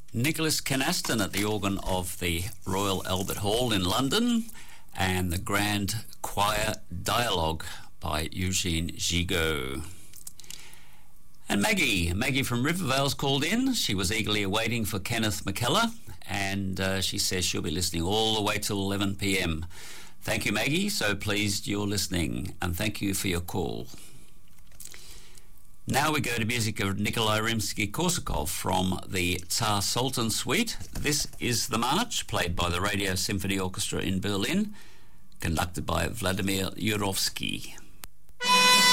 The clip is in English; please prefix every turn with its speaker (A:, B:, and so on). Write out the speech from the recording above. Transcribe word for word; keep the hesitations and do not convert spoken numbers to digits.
A: Nicholas Canaston at the organ of the Royal Albert Hall in London, and the Grand Choir Dialogue by Eugene Gigot. And Maggie, Maggie from Rivervale's called in. She was eagerly awaiting for Kenneth McKellar, and uh, she says she'll be listening all the way till eleven p.m. Thank you, Maggie. So pleased you're listening, and thank you for your call. Now we go to music of Nikolai Rimsky-Korsakov from the Tsar Sultan Suite. This is the march played by the Radio Symphony Orchestra in Berlin, conducted by Vladimir Yurovsky.